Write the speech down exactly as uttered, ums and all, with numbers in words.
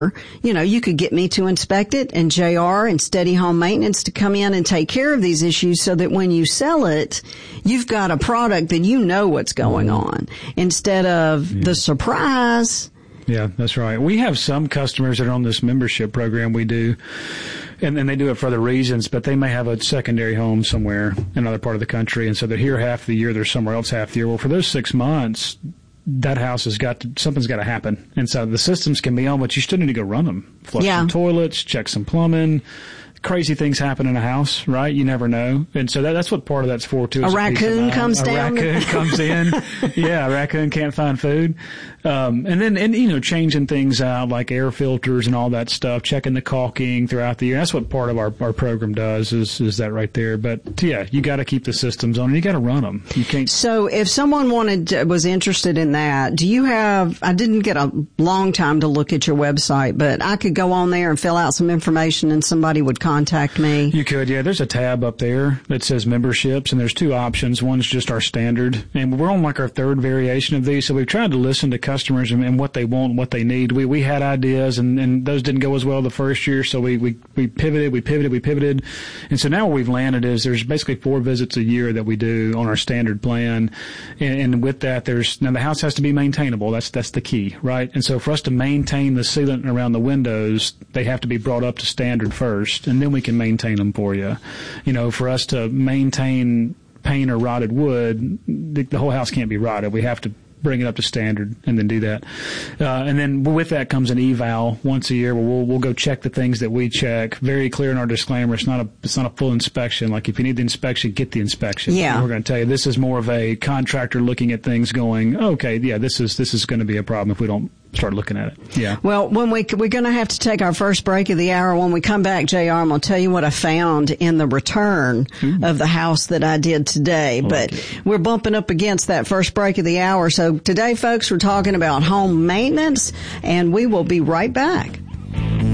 you know, you could get me to inspect it and J R and Steady Home Maintenance to come in and take care of these issues so that when you sell it, you've got a product that you know what's going on instead of yeah. the surprise. Yeah, that's right. We have some customers that are on this membership program we do, and then they do it for other reasons, but they may have a secondary home somewhere in another part of the country, and so they're here half the year, they're somewhere else half the year. Well, for those six months, that house has got to, something's got to happen. And so the systems can be on, but you still need to go run them. Flush yeah. some toilets, check some plumbing. Crazy things happen in a house, right? You never know. And so that, that's what part of that's for, too. A raccoon comes a down. A raccoon comes in. Yeah, a raccoon can't find food. Um, and then, and, you know, changing things out like air filters and all that stuff, checking the caulking throughout the year. That's what part of our, our program does is, is that right there. But yeah, you got to keep the systems on and you got to run them. You can't. So if someone wanted, was interested in that, do you have, I didn't get a long time to look at your website, but I could go on there and fill out some information and somebody would contact me. You could, yeah. There's a tab up there that says memberships, and there's two options. One's just our standard, and we're on like our third variation of these, so we've tried to listen to customers and, and what they want and what they need. We we had ideas, and, and those didn't go as well the first year, so we, we, we pivoted, we pivoted, we pivoted. And so now where we've landed is there's basically four visits a year that we do on our standard plan, and, and with that, there's, now the house has to be maintainable. That's, that's the key, right? And so for us to maintain the sealant around the windows, they have to be brought up to standard first, and then we can maintain them for you. You know, for us to maintain paint or rotted wood, the, the whole house can't be rotted. We have to bring it up to standard and then do that. Uh, and then with that comes an eval once a year where we'll, we'll go check the things that we check. Very clear in our disclaimer. It's not a, it's not a full inspection. Like if you need the inspection, get the inspection. Yeah. And we're going to tell you this is more of a contractor looking at things going, okay, yeah, this is, this is going to be a problem if we don't start looking at it. Yeah. Well, when we, we're going to have to take our first break of the hour. When we come back, J R, I'm going to tell you what I found in the return Ooh. Of the house that I did today. I but like we're bumping up against that first break of the hour. So today, folks, we're talking about home maintenance, and we will be right back.